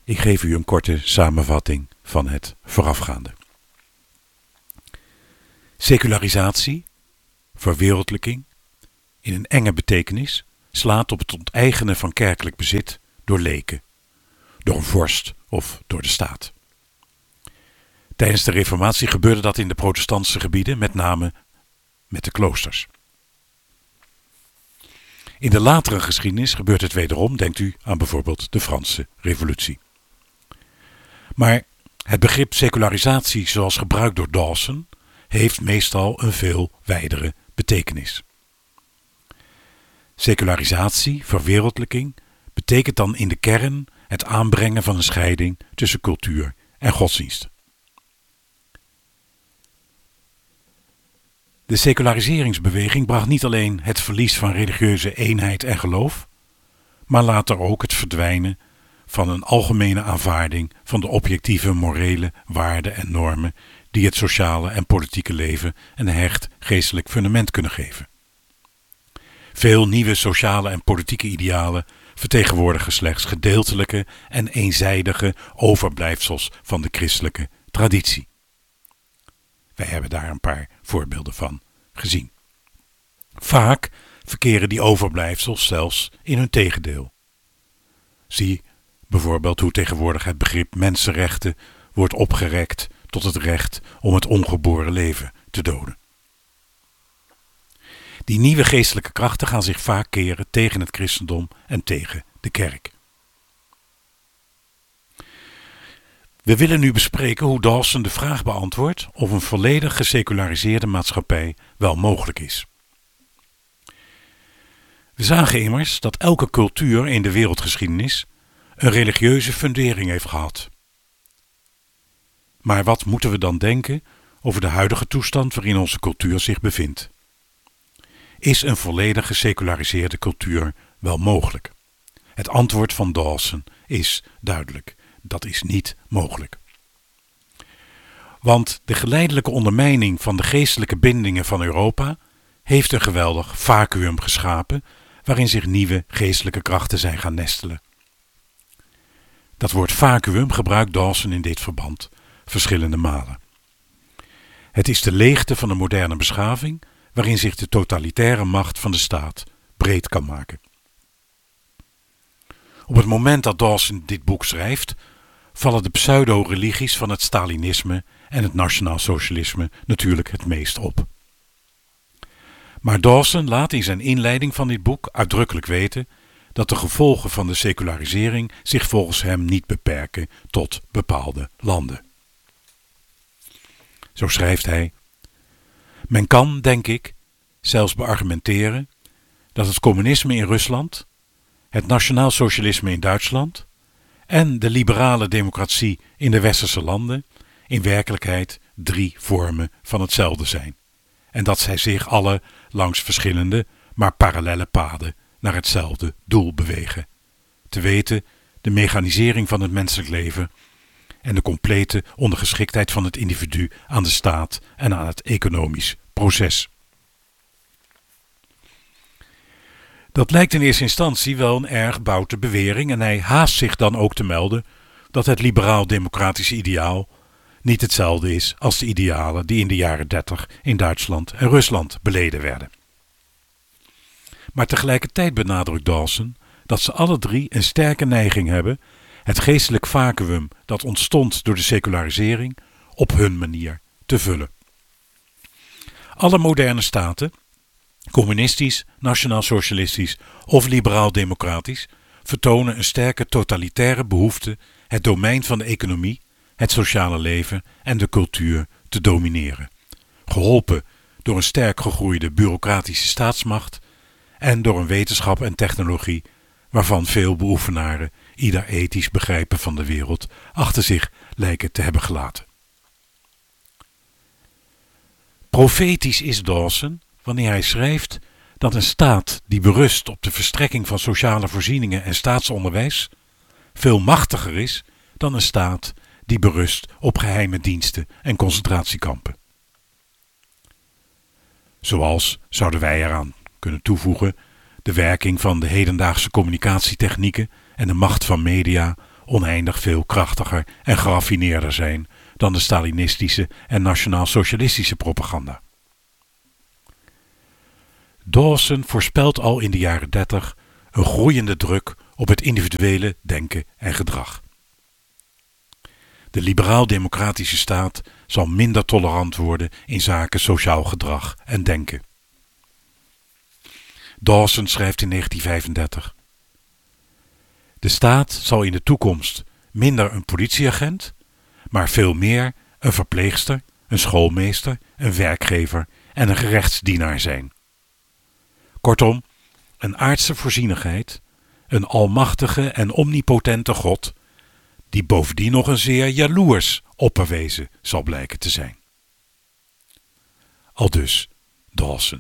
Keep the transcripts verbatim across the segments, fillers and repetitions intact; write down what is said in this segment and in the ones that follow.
Ik geef u een korte samenvatting van het voorafgaande. Secularisatie, verwereldlijking, in een enge betekenis, slaat op het onteigenen van kerkelijk bezit door leken, door een vorst of door de staat. Tijdens de Reformatie gebeurde dat in de protestantse gebieden, met name met de kloosters. In de latere geschiedenis gebeurt het wederom, denkt u aan bijvoorbeeld de Franse Revolutie. Maar het begrip secularisatie zoals gebruikt door Dawson heeft meestal een veel wijdere betekenis. Secularisatie, verwereldlijking, betekent dan in de kern het aanbrengen van een scheiding tussen cultuur en godsdienst. De seculariseringsbeweging bracht niet alleen het verlies van religieuze eenheid en geloof, maar later ook het verdwijnen van een algemene aanvaarding van de objectieve morele waarden en normen die het sociale en politieke leven een hecht geestelijk fundament kunnen geven. Veel nieuwe sociale en politieke idealen vertegenwoordigen slechts gedeeltelijke en eenzijdige overblijfsels van de christelijke traditie. Wij hebben daar een paar voorbeelden van gezien. Vaak verkeren die overblijfsels zelfs in hun tegendeel. Zie bijvoorbeeld hoe tegenwoordig het begrip mensenrechten wordt opgerekt tot het recht om het ongeboren leven te doden. Die nieuwe geestelijke krachten gaan zich vaak keren tegen het christendom en tegen de kerk. We willen nu bespreken hoe Dawson de vraag beantwoordt of een volledig geseculariseerde maatschappij wel mogelijk is. We zagen immers dat elke cultuur in de wereldgeschiedenis een religieuze fundering heeft gehad. Maar wat moeten we dan denken over de huidige toestand waarin onze cultuur zich bevindt? Is een volledig geseculariseerde cultuur wel mogelijk? Het antwoord van Dawson is duidelijk. Dat is niet mogelijk. Want de geleidelijke ondermijning van de geestelijke bindingen van Europa heeft een geweldig vacuüm geschapen waarin zich nieuwe geestelijke krachten zijn gaan nestelen. Dat woord vacuüm gebruikt Dawson in dit verband verschillende malen. Het is de leegte van de moderne beschaving waarin zich de totalitaire macht van de staat breed kan maken. Op het moment dat Dawson dit boek schrijft, vallen de pseudo-religies van het Stalinisme en het nationaal socialisme natuurlijk het meest op. Maar Dawson laat in zijn inleiding van dit boek uitdrukkelijk weten dat de gevolgen van de secularisering zich volgens hem niet beperken tot bepaalde landen. Zo schrijft hij: men kan, denk ik, zelfs beargumenteren dat het communisme in Rusland, het nationaal socialisme in Duitsland en de liberale democratie in de westerse landen in werkelijkheid drie vormen van hetzelfde zijn. En dat zij zich alle langs verschillende, maar parallelle paden naar hetzelfde doel bewegen. Te weten, de mechanisering van het menselijk leven en de complete ondergeschiktheid van het individu aan de staat en aan het economisch proces. Dat lijkt in eerste instantie wel een erg boute bewering en hij haast zich dan ook te melden dat het liberaal-democratische ideaal niet hetzelfde is als de idealen die in de jaren dertig in Duitsland en Rusland beleden werden. Maar tegelijkertijd benadrukt Dawson dat ze alle drie een sterke neiging hebben het geestelijk vacuüm dat ontstond door de secularisering op hun manier te vullen. Alle moderne staten, communistisch, nationaal-socialistisch of liberaal-democratisch, vertonen een sterke totalitaire behoefte het domein van de economie, het sociale leven en de cultuur te domineren. Geholpen door een sterk gegroeide bureaucratische staatsmacht en door een wetenschap en technologie waarvan veel beoefenaren ieder ethisch begrijpen van de wereld achter zich lijken te hebben gelaten. Profetisch is Dawson wanneer hij schrijft dat een staat die berust op de verstrekking van sociale voorzieningen en staatsonderwijs veel machtiger is dan een staat die berust op geheime diensten en concentratiekampen. Zoals, zouden wij eraan kunnen toevoegen, de werking van de hedendaagse communicatietechnieken en de macht van media oneindig veel krachtiger en geraffineerder zijn dan de Stalinistische en nationaal-socialistische propaganda. Dawson voorspelt al in de jaren dertig een groeiende druk op het individuele denken en gedrag. De liberaal-democratische staat zal minder tolerant worden in zaken sociaal gedrag en denken. Dawson schrijft in negentien vijfendertig: de staat zal in de toekomst minder een politieagent, maar veel meer een verpleegster, een schoolmeester, een werkgever en een gerechtsdienaar zijn. Kortom, een aardse voorzienigheid, een almachtige en omnipotente God, die bovendien nog een zeer jaloers opperwezen zal blijken te zijn. Aldus Dawson.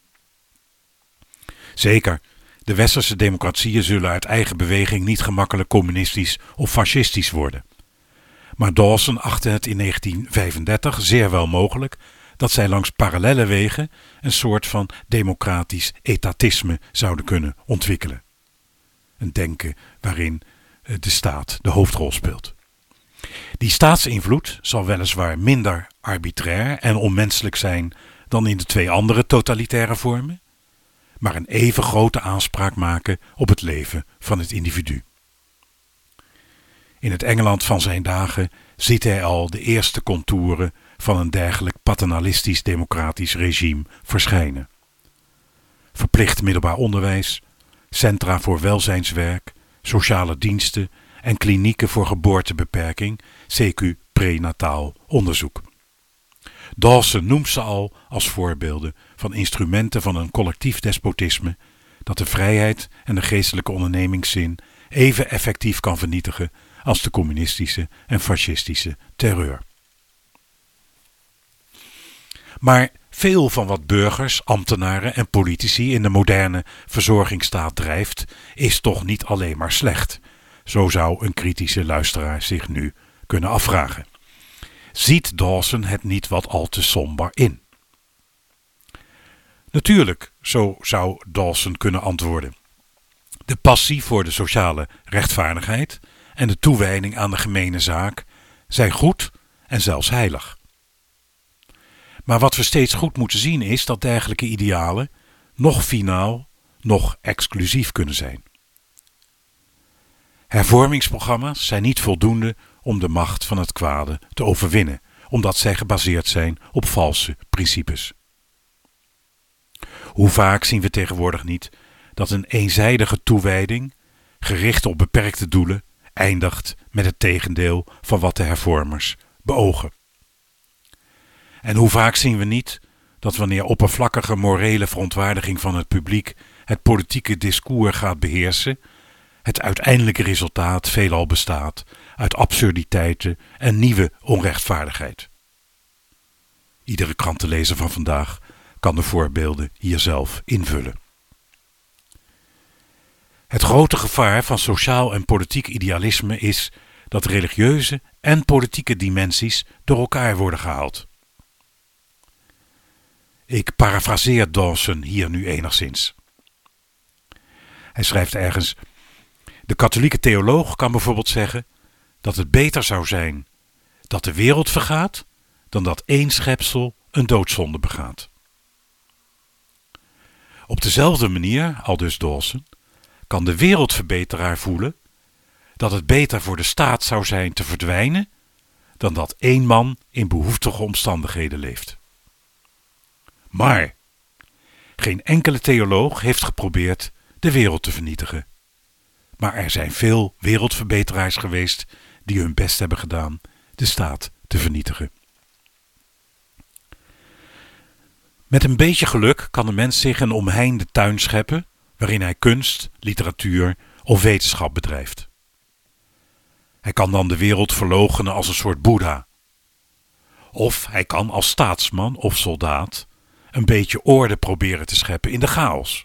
Zeker, de westerse democratieën zullen uit eigen beweging niet gemakkelijk communistisch of fascistisch worden. Maar Dawson achtte het in negentien vijfendertig zeer wel mogelijk dat zij langs parallelle wegen een soort van democratisch etatisme zouden kunnen ontwikkelen. Een denken waarin de staat de hoofdrol speelt. Die staatsinvloed zal weliswaar minder arbitrair en onmenselijk zijn dan in de twee andere totalitaire vormen, maar een even grote aanspraak maken op het leven van het individu. In het Engeland van zijn dagen ziet hij al de eerste contouren van een dergelijk paternalistisch-democratisch regime verschijnen. Verplicht middelbaar onderwijs, centra voor welzijnswerk, sociale diensten en klinieken voor geboortebeperking, C Q prenataal onderzoek. Dawson noemt ze al als voorbeelden van instrumenten van een collectief despotisme dat de vrijheid en de geestelijke ondernemingszin even effectief kan vernietigen als de communistische en fascistische terreur. Maar veel van wat burgers, ambtenaren en politici in de moderne verzorgingsstaat drijft, is toch niet alleen maar slecht. Zo zou een kritische luisteraar zich nu kunnen afvragen. Ziet Dawson het niet wat al te somber in? Natuurlijk, zo zou Dawson kunnen antwoorden. De passie voor de sociale rechtvaardigheid en de toewijding aan de gemene zaak zijn goed en zelfs heilig. Maar wat we steeds goed moeten zien is dat dergelijke idealen nog finaal, nog exclusief kunnen zijn. Hervormingsprogramma's zijn niet voldoende om de macht van het kwade te overwinnen, omdat zij gebaseerd zijn op valse principes. Hoe vaak zien we tegenwoordig niet dat een eenzijdige toewijding, gericht op beperkte doelen, eindigt met het tegendeel van wat de hervormers beogen. En hoe vaak zien we niet dat wanneer oppervlakkige morele verontwaardiging van het publiek het politieke discours gaat beheersen, het uiteindelijke resultaat veelal bestaat uit absurditeiten en nieuwe onrechtvaardigheid. Iedere krantenlezer van vandaag kan de voorbeelden hier zelf invullen. Het grote gevaar van sociaal en politiek idealisme is dat religieuze en politieke dimensies door elkaar worden gehaald. Ik parafraseer Dawson hier nu enigszins. Hij schrijft ergens: de katholieke theoloog kan bijvoorbeeld zeggen dat het beter zou zijn dat de wereld vergaat dan dat één schepsel een doodzonde begaat. Op dezelfde manier, aldus Dawson, kan de wereldverbeteraar voelen dat het beter voor de staat zou zijn te verdwijnen dan dat één man in behoeftige omstandigheden leeft. Maar geen enkele theoloog heeft geprobeerd de wereld te vernietigen. Maar er zijn veel wereldverbeteraars geweest die hun best hebben gedaan de staat te vernietigen. Met een beetje geluk kan de mens zich een omheinde tuin scheppen waarin hij kunst, literatuur of wetenschap bedrijft. Hij kan dan de wereld verloochenen als een soort Boeddha. Of hij kan als staatsman of soldaat een beetje orde proberen te scheppen in de chaos.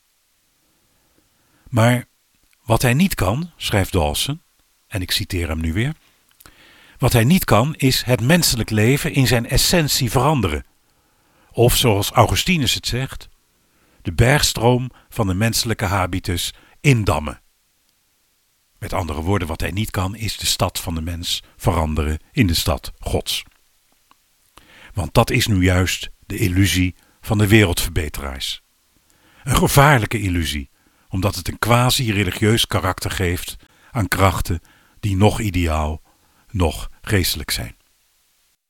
Maar wat hij niet kan, schrijft Dawson, en ik citeer hem nu weer, wat hij niet kan is het menselijk leven in zijn essentie veranderen. Of zoals Augustinus het zegt, de bergstroom van de menselijke habitus indammen. Met andere woorden, wat hij niet kan, is de stad van de mens veranderen in de stad Gods. Want dat is nu juist de illusie van de wereldverbeteraars. Een gevaarlijke illusie, omdat het een quasi-religieus karakter geeft aan krachten die nog ideaal, nog geestelijk zijn.